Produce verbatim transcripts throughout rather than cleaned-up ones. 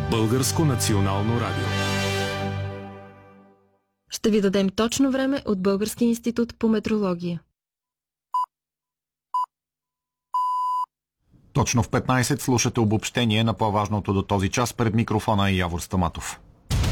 Българско национално радио. Ще ви дадем точно време от Български институт по метрология. Точно в петнайсет слушате обобщение на по-важното до този час. Пред микрофона е Явор Стаматов.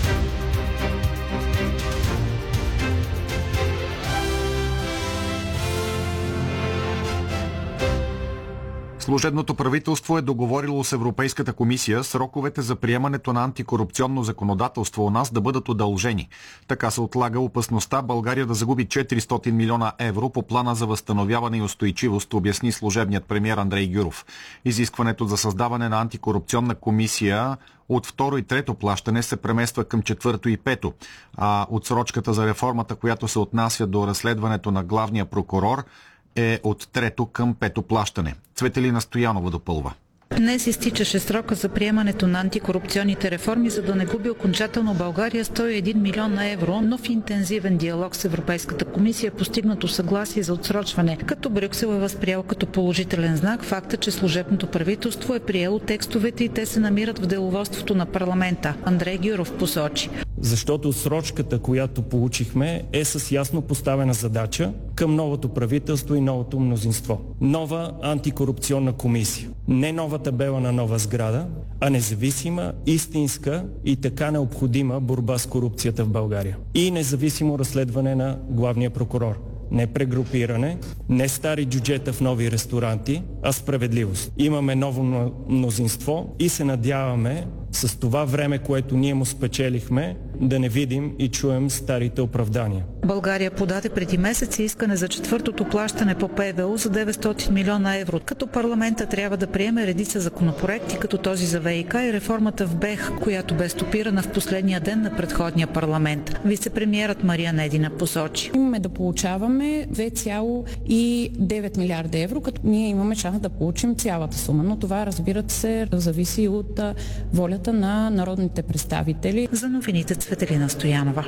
Служебното правителство е договорило с Европейската комисия сроковете за приемането на антикорупционно законодателство у нас да бъдат удължени. Така се отлага опасността България да загуби четиристотин милиона евро по плана за възстановяване и устойчивост, обясни служебният премиер Андрей Гюров. Изискването за създаване на антикорупционна комисия от второ и трето плащане се премества към четвърто и пето, а отсрочката за реформата, която се отнася до разследването на главния прокурор, е от трето към пето плащане. Цветелина Стоянова допълва. Днес изтичаше срока за приемането на антикорупционните реформи, за да не губи окончателно България сто и един милиона евро, но в интензивен диалог с Европейската комисия е постигнато съгласие за отсрочване, като Брюксел е възприел като положителен знак факта, че служебното правителство е приело текстовете и те се намират в деловодството на парламента. Андрей Гюров посочи. Защото срочката, която получихме, е с ясно поставена задача към новото правителство и новото мнозинство. Нова антикорупционна комисия. Не нова табела на нова сграда, а независима, истинска и така необходима борба с корупцията в България. И независимо разследване на главния прокурор. Не прегрупиране, не стари джуджета в нови ресторанти, а справедливост. Имаме ново мнозинство и се надяваме с това време, което ние му спечелихме, да не видим и чуем старите оправдания. България подаде преди месец искане за четвъртото плащане по ПВУ за деветстотин милиона евро, като парламента трябва да приеме редица законопроекти, като този за ВиК и реформата в БЕХ, която бе стопирана в последния ден на предходния парламент. Вицепремиерът Мария Недина посочи. Имаме да получаваме две цяло и девет милиарда евро, като ние имаме шанс да получим цялата сума, но това, разбира се, зависи от волята на народните представители. За новините Цветелина Стоянова.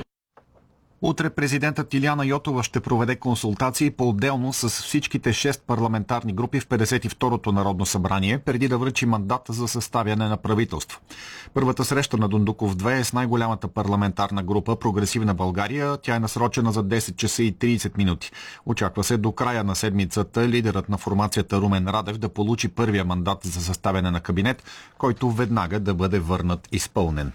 Утре президентът Илияна Йотова ще проведе консултации по-отделно с всичките шест парламентарни групи в петдесет и второто Народно събрание, преди да връчи мандат за съставяне на правителство. Първата среща на Дондуков две е с най-голямата парламентарна група Прогресивна България. Тя е насрочена за десет часа и трийсет минути. Очаква се до края на седмицата лидерът на формацията Румен Радев да получи първия мандат за съставяне на кабинет, който веднага да бъде върнат изпълнен.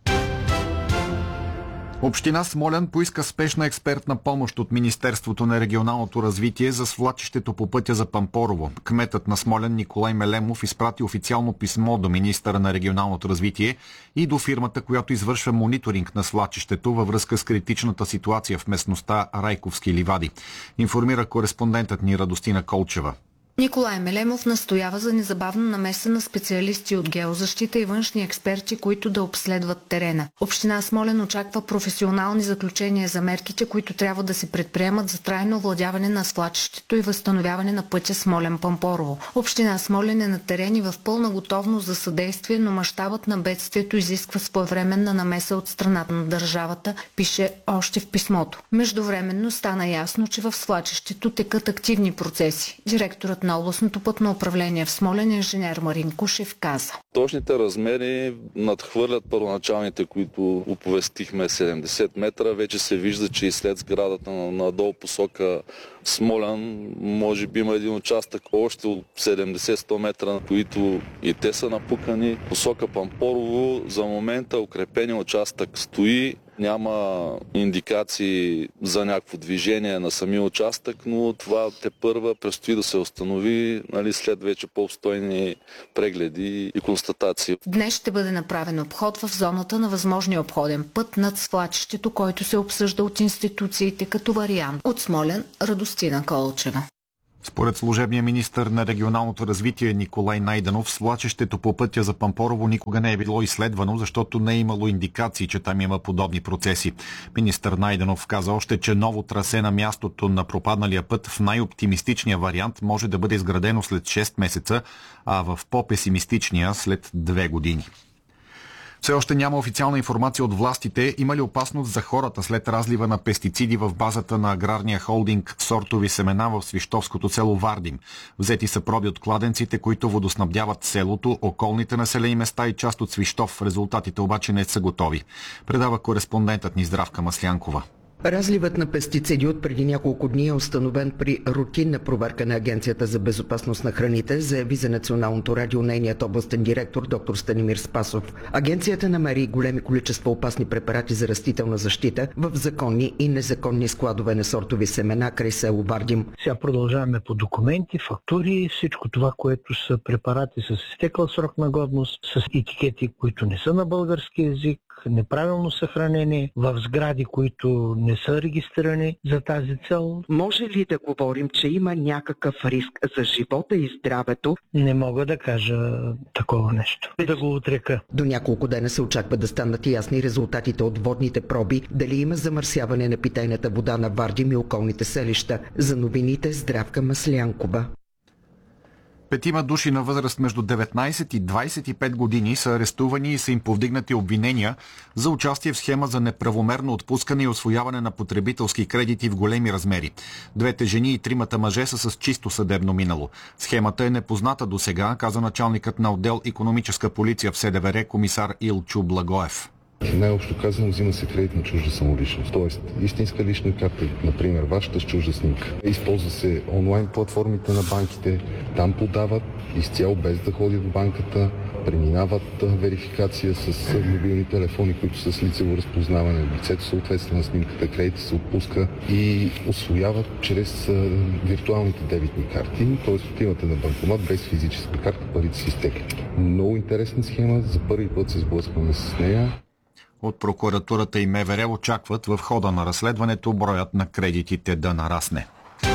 Община Смолян поиска спешна експертна помощ от Министерството на регионалното развитие за свлачището по пътя за Пампорово. Кметът на Смолян Николай Мелемов изпрати официално писмо до министъра на регионалното развитие и до фирмата, която извършва мониторинг на свлачището във връзка с критичната ситуация в местността Райковски ливади. Информира кореспондентът ни Радостина Колчева. Николай Мелемов настоява за незабавна намеса на специалисти от геозащита и външни експерти, които да обследват терена. Община Смолян очаква професионални заключения за мерките, които трябва да се предприемат за трайно овладяване на свлачището и възстановяване на пътя Смолян-Пампорово. Община Смолян е на терени в пълна готовност за съдействие, но мащабът на бедствието изисква своевременна намеса от страната на държавата, пише още в писмото. Междувременно стана ясно, че в свлачището текат активни процеси. Директорът на областното пътно управление в Смолян, инженер Марин Кушев, каза. Точните размери надхвърлят първоначалните, които оповестихме седемдесет метра. Вече се вижда, че и след сградата надолу посока Смолян, може би има един участък още от седемдесет-сто метра, на които и те са напукани. Посока Пампорово за момента укрепения участък стои. Няма индикации за някакво движение на самия участък, но това тепърва предстои да се установи, нали, след вече по-обстойни прегледи и констатации. Днес ще бъде направен обход в зоната на възможния обходен път над свлачището, който се обсъжда от институциите като вариант. От Смолян, Радостина Колчева. Според служебния министър на регионалното развитие Николай Найденов, свлачището по пътя за Пампорово никога не е било изследвано, защото не е имало индикации, че там има подобни процеси. Министър Найденов каза още, че ново трасе на мястото на пропадналия път в най-оптимистичния вариант може да бъде изградено след шест месеца, а в по-песимистичния след две години. Все още няма официална информация от властите. Има ли опасност за хората след разлива на пестициди в базата на аграрния холдинг сортови семена в свищовското село Вардим? Взети са проби от кладенците, които водоснабдяват селото, околните населени места и част от Свищов. Резултатите обаче не са готови. Предава кореспондентът ни Здравка Маслянкова. Разливът на пестициди от преди няколко дни е установен при рутинна проверка на Агенцията за безопасност на храните, заяви за Националното радио нейният областен директор доктор Станимир Спасов. Агенцията намери големи количества опасни препарати за растителна защита в законни и незаконни складове на сортови семена край село Вардим. Сега продължаваме по документи, фактури, всичко това, което са препарати с изтекъл срок на годност, с етикети, които не са на български език, неправилно съхранени, в сгради, които не са регистрирани за тази цел. Може ли да говорим, че има някакъв риск за живота и здравето? Не мога да кажа такова нещо. Да го отрека. До няколко дена се очаква да станат ясни резултатите от водните проби, дали има замърсяване на питейната вода на Вардим и околните селища. За новините Здравка Маслянкова. Петима души на възраст между деветнайсет и двайсет и пет години са арестувани и са им повдигнати обвинения за участие в схема за неправомерно отпускане и усвояване на потребителски кредити в големи размери. Двете жени и тримата мъже са с чисто съдебно минало. Схемата е непозната досега, каза началникът на отдел икономическа полиция в СДВР комисар Илчо Благоев. Най-общо казано, взима се кредит на чужда самоличност, т.е. истинска лична карта, например вашата с чужда снимка. Използва се онлайн платформите на банките, там подават изцяло без да ходят в банката, преминават верификация с мобилни телефони, които са с лицево разпознаване на лицето, съответствие на снимката, кредит се отпуска и усвояват чрез виртуалните дебитни карти, т.е. отивате на банкомат без физическа карта, парите си изтекли. Много интересна схема, за първи път се сблъскваме с нея. От прокуратурата и МВР очакват в хода на разследването броят на кредитите да нарасне.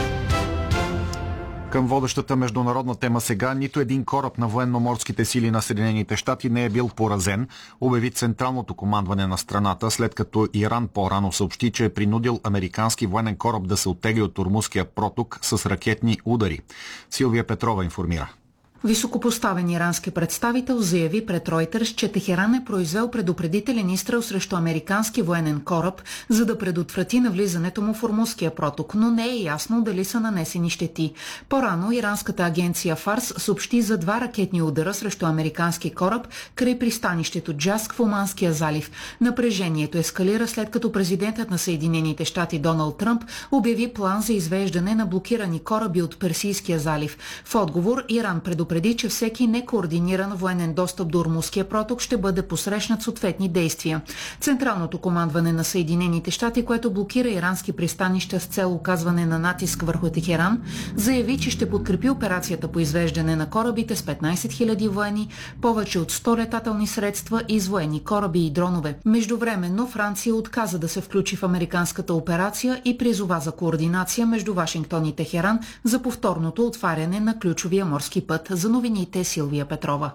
Към водещата международна тема сега, нито един кораб на военноморските сили на Съединените щати не е бил поразен, обяви централното командване на страната, след като Иран по-рано съобщи, че е принудил американски военен кораб да се оттегли от Ормузския проток с ракетни удари. Силвия Петрова информира. Високопоставен ирански представител заяви пред Ройтерс, че Техеран е произвел предупредителен изстрел срещу американски военен кораб, за да предотврати навлизането му в Ормузския проток, но не е ясно дали са нанесени щети. По-рано иранската агенция Фарс съобщи за два ракетни удара срещу американски кораб край пристанището Джаск в Оманския залив. Напрежението ескалира след като президентът на Съединените щати Доналд Тръмп обяви план за извеждане на блокирани кораби от Персийския залив. В отговор Иран предупреди преди, че всеки некоординиран военен достъп до Ормузския проток ще бъде посрещнат съответни действия. Централното командване на Съединените щати, което блокира ирански пристанища с цел оказване на натиск върху Техеран, заяви, че ще подкрепи операцията по извеждане на корабите с петнайсет хиляди военни, повече от сто летателни средства и военни кораби и дронове. Междувременно Франция отказа да се включи в американската операция и призова за координация между Вашингтон и Техеран за повторното отваряне на ключовия морски път. За новините Силвия Петрова.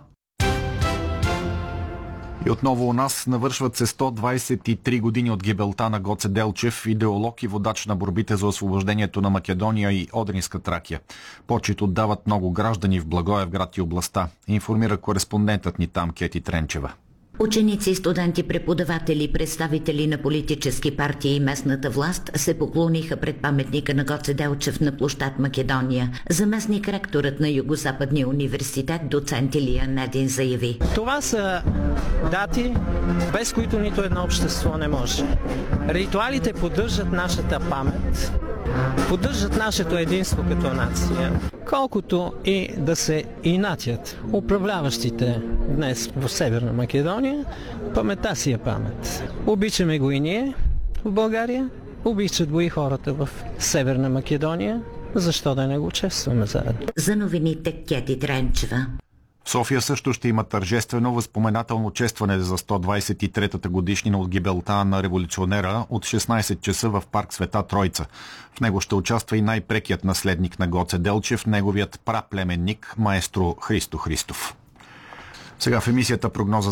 И отново у нас навършват се сто двайсет и три години от гибелта на Гоце Делчев, идеолог и водач на борбите за освобождението на Македония и Одринска Тракия. Почит отдават много граждани в Благоевград и областта, информира кореспондентът ни там Кети Тренчева. Ученици, студенти, преподаватели, представители на политически партии и местната власт се поклониха пред паметника на Гоце Делчев на площад Македония. Заместник ректорът на Югозападния университет доцент Илия Недин заяви: това са дати, без които нито едно общество не може. Ритуалите поддържат нашата памет, поддържат нашето единство като нация, колкото и да се инатят управляващите днес в Северна Македония, паметта си е памет. Обичаме го и ние в България, обичат го и хората в Северна Македония, защо да не го честваме заедно. За новините Кети Тренчева. В София също ще има тържествено възпоменателно честване за сто двайсет и третата годишнина от гибелта на революционера от шестнайсет часа в парк Света Тройца. В него ще участва и най-прекият наследник на Гоце Делчев, неговият праплеменник, маестро Христо Христов. Сега в емисията прогноза